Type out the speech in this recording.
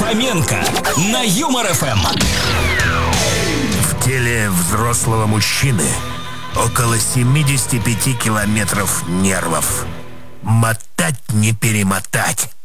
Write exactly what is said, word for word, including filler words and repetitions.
Фоменко на Юмор эф эм. В теле взрослого мужчины около семьдесят пять километров нервов. Мотать не перемотать.